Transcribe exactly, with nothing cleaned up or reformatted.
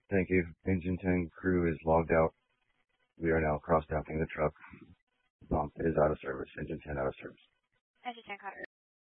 Thank you. Engine ten crew is logged out. We are now cross-docking the truck. Um, it is out of service. Engine ten out of service. Engine ten, Connor.